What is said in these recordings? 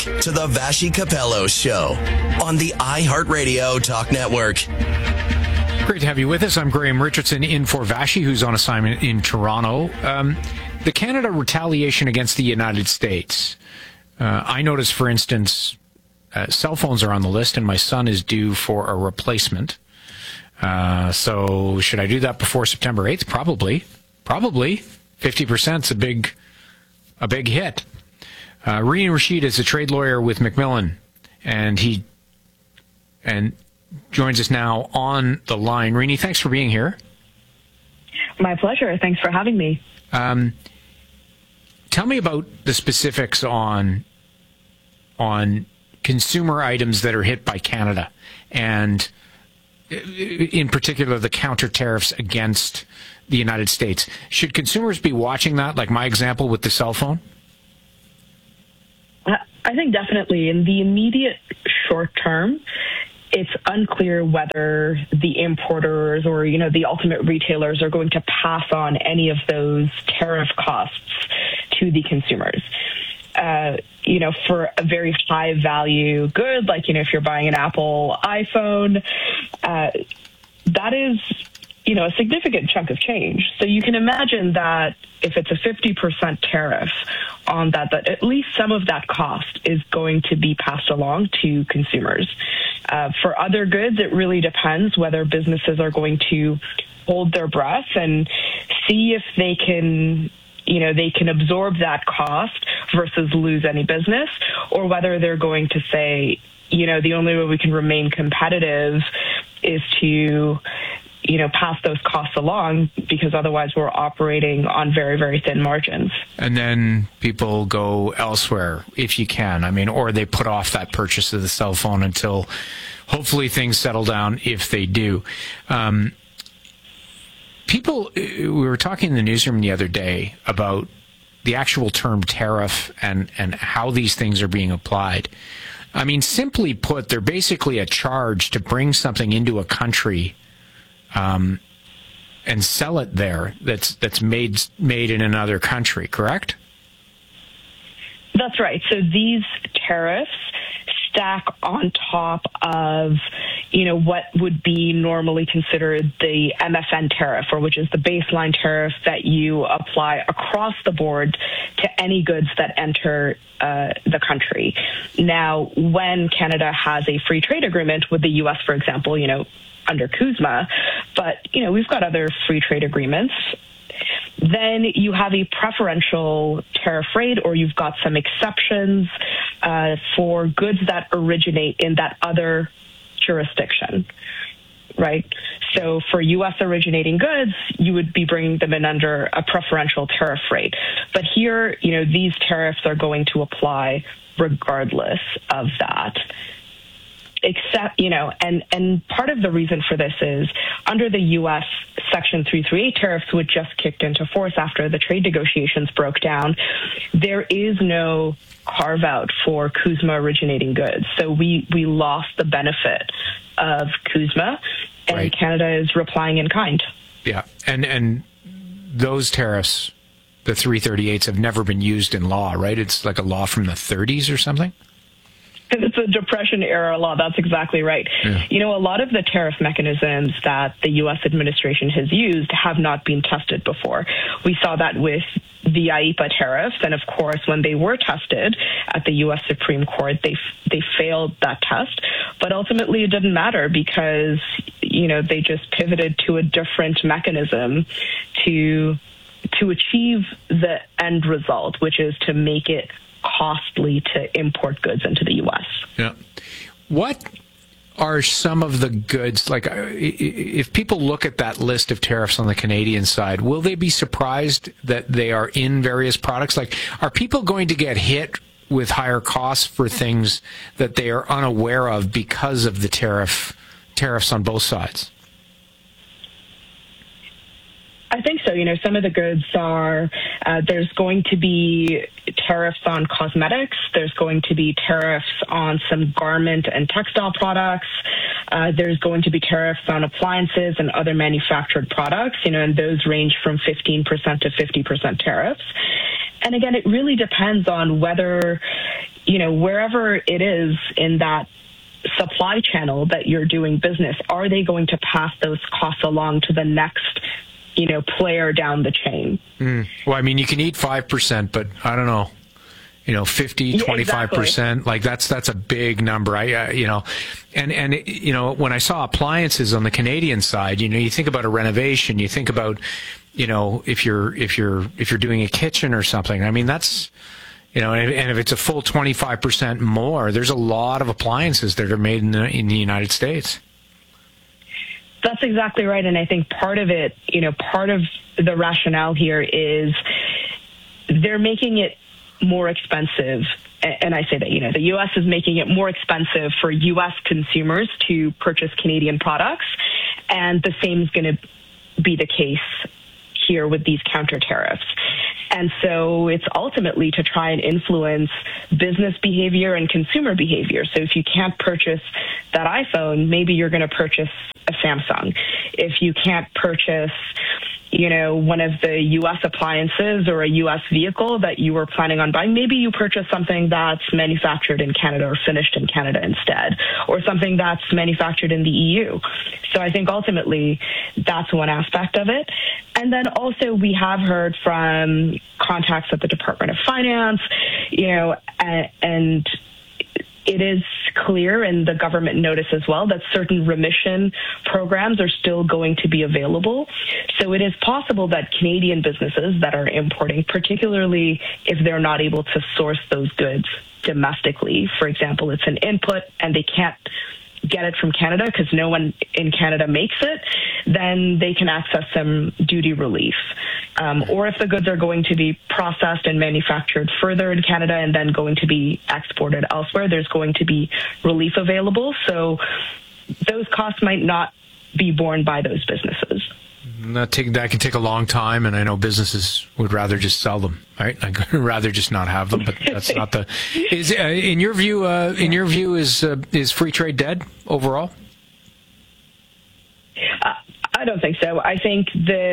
To the Vassy Capello Show on the iHeartRadio Talk Network. Great to have you with us. I'm Graham Richardson in for Vassy, who's on assignment in Toronto. The Canada retaliation against the United States. I noticed, for instance, cell phones are on the list, and my son is due for a replacement. So should I do that before September 8th? Probably. 50% is a big hit. Rini Rashid is a trade lawyer with Macmillan, and joins us now on the line. Rini, thanks for being here. My pleasure. Thanks for having me. Tell me about the specifics on consumer items that are hit by Canada, and in particular the counter tariffs against the United States. Should consumers be watching that, like my example with the cell phone? I think definitely in the immediate short term, it's unclear whether the importers or, the ultimate retailers are going to pass on any of those tariff costs to the consumers. For a very high value good, like, if you're buying an Apple iPhone, that is, a significant chunk of change. So you can imagine that if it's a 50% tariff on that at least some of that cost is going to be passed along to consumers. For other goods, it really depends whether businesses are going to hold their breath and see if they can absorb that cost versus lose any business, or whether they're going to say, the only way we can remain competitive is to pass those costs along, because otherwise we're operating on very, very thin margins. And then people go elsewhere if you can. Or they put off that purchase of the cell phone until hopefully things settle down, if they do. We were talking in the newsroom the other day about the actual term tariff and how these things are being applied. Simply put, they're basically a charge to bring something into a country and sell it there that's made in another country, correct? That's right. So these tariffs stack on top of, what would be normally considered the MFN tariff, or which is the baseline tariff that you apply across the board to any goods that enter the country. Now, when Canada has a free trade agreement with the U.S., for example, under CUSMA, but, we've got other free trade agreements, then you have a preferential tariff rate, or you've got some exceptions for goods that originate in that other jurisdiction, right? So for U.S. originating goods, you would be bringing them in under a preferential tariff rate. But here, these tariffs are going to apply regardless of that. Except, and part of the reason for this is under the U.S. Section 338 tariffs, which just kicked into force after the trade negotiations broke down, there is no carve out for CUSMA originating goods. So we lost the benefit of CUSMA, and right. Canada is replying in kind. Yeah, and those tariffs, the 338s, have never been used in law, right? It's like a law from the 30s or something? It's a Depression-era law. That's exactly right. Yeah. A lot of the tariff mechanisms that the U.S. administration has used have not been tested before. We saw that with the IEEPA tariffs, and of course, when they were tested at the U.S. Supreme Court, they failed that test. But ultimately, it didn't matter because, they just pivoted to a different mechanism to achieve the end result, which is to make it costly to import goods into the U.S. Yeah. What are some of the goods, like if people look at that list of tariffs on the Canadian side, will they be surprised that they are in various products? Like, are people going to get hit with higher costs for things that they are unaware of because of the tariffs on both sides? I think so. Some of the goods are, there's going to be tariffs on cosmetics. There's going to be tariffs on some garment and textile products. There's going to be tariffs on appliances and other manufactured products, and those range from 15% to 50% tariffs. And again, it really depends on whether, wherever it is in that supply channel that you're doing business, are they going to pass those costs along to the next, player down the chain? Well, I mean, you can eat 5%, but I don't know. 50, 25%, exactly. Like that's a big number. When I saw appliances on the Canadian side, you think about a renovation, you think about, if you're doing a kitchen or something. I mean, that's, and if it's a full 25% more, there's a lot of appliances that are made in the United States. That's exactly right. And I think part of it, part of the rationale here is they're making it more expensive. And I say that, the U.S. is making it more expensive for U.S. consumers to purchase Canadian products. And the same is going to be the case here with these counter tariffs. And so it's ultimately to try and influence business behavior and consumer behavior. So if you can't purchase that iPhone, maybe you're going to purchase a Samsung. If you can't purchase, one of the U.S. appliances or a U.S. vehicle that you were planning on buying, maybe you purchase something that's manufactured in Canada or finished in Canada instead, or something that's manufactured in the EU. So I think ultimately that's one aspect of it. And then also we have heard from contacts at the Department of Finance, and it is clear in the government notice as well that certain remission programs are still going to be available. So it is possible that Canadian businesses that are importing, particularly if they're not able to source those goods domestically, for example, it's an input and they can't get it from Canada because no one in Canada makes it, then they can access some duty relief. Or if the goods are going to be processed and manufactured further in Canada and then going to be exported elsewhere, there's going to be relief available. So those costs might not be borne by those businesses. That can take a long time, and I know businesses would rather just sell them, right? I'd rather just not have them, but that's not the. In your view, is free trade dead overall? I don't think so. I think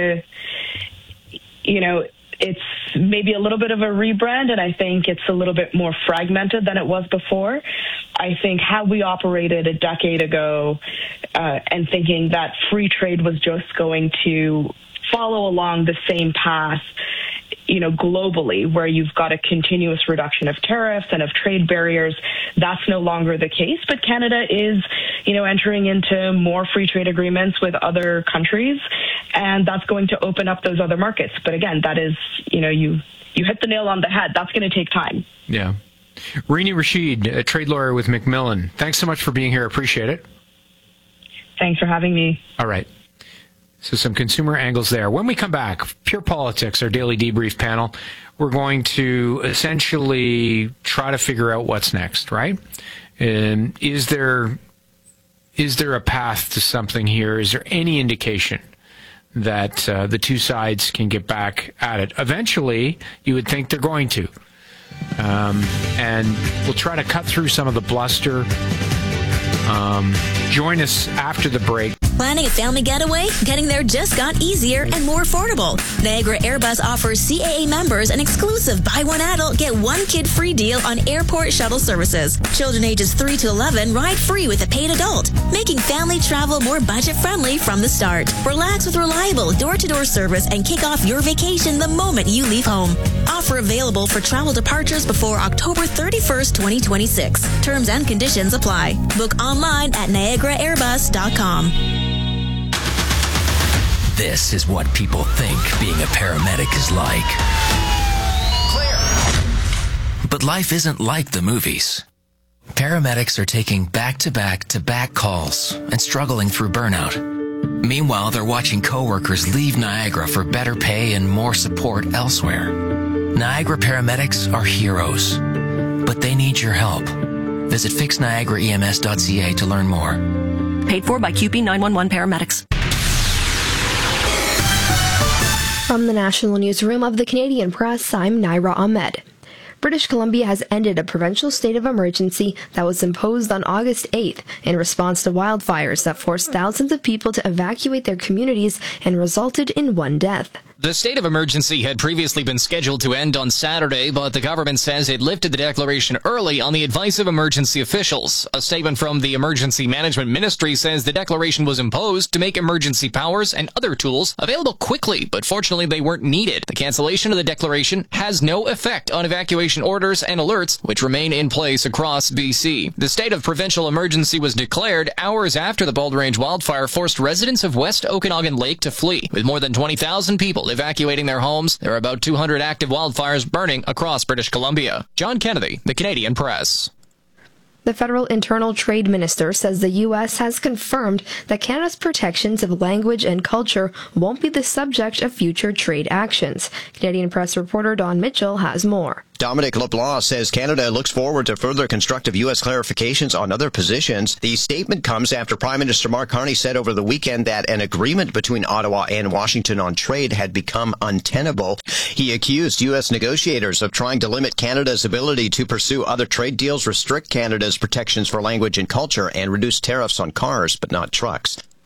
it's maybe a little bit of a rebrand, and I think it's a little bit more fragmented than it was before. I think how we operated a decade ago and thinking that free trade was just going to follow along the same path, globally, where you've got a continuous reduction of tariffs and of trade barriers, that's no longer the case. But Canada is, entering into more free trade agreements with other countries, and that's going to open up those other markets. But again, that is, you hit the nail on the head. That's going to take time. Yeah. Rini Rashid, a trade lawyer with Macmillan. Thanks so much for being here. Appreciate it. Thanks for having me. All right. So some consumer angles there. When we come back, Pure Politics, our daily debrief panel, we're going to essentially try to figure out what's next, right? And is there a path to something here? Is there any indication that the two sides can get back at it? Eventually, you would think they're going to. And we'll try to cut through some of the bluster. Join us after the break. Planning a family getaway? Getting there just got easier and more affordable. Niagara Airbus offers CAA members an exclusive buy one adult, get one kid free deal on airport shuttle services. Children ages 3 to 11 ride free with a paid adult, making family travel more budget-friendly from the start. Relax with reliable door-to-door service and kick off your vacation the moment you leave home. Offer available for travel departures before October 31st, 2026. Terms and conditions apply. Book online at NiagaraAirbus.com. This is what people think being a paramedic is like. Clear. But life isn't like the movies. Paramedics are taking back-to-back-to-back calls and struggling through burnout. Meanwhile, they're watching coworkers leave Niagara for better pay and more support elsewhere. Niagara paramedics are heroes, but they need your help. Visit fixniagaraems.ca to learn more. Paid for by QP 911 paramedics. From the National Newsroom of the Canadian Press, I'm Naira Ahmed. British Columbia has ended a provincial state of emergency that was imposed on August 8th in response to wildfires that forced thousands of people to evacuate their communities and resulted in one death. The state of emergency had previously been scheduled to end on Saturday, but the government says it lifted the declaration early on the advice of emergency officials. A statement from the Emergency Management Ministry says the declaration was imposed to make emergency powers and other tools available quickly, but fortunately they weren't needed. The cancellation of the declaration has no effect on evacuation orders and alerts, which remain in place across BC. The state of provincial emergency was declared hours after the Boulder Range wildfire forced residents of West Okanagan Lake to flee. With more than 20,000 people evacuating their homes, there are about 200 active wildfires burning across British Columbia. John Kennedy, The Canadian Press. The federal internal trade minister says the U.S. has confirmed that Canada's protections of language and culture won't be the subject of future trade actions. Canadian Press reporter Don Mitchell has more. Dominic LeBlanc says Canada looks forward to further constructive U.S. clarifications on other positions. The statement comes after Prime Minister Mark Carney said over the weekend that an agreement between Ottawa and Washington on trade had become untenable. He accused U.S. negotiators of trying to limit Canada's ability to pursue other trade deals, restrict Canada's protections for language and culture, and reduce tariffs on cars but not trucks.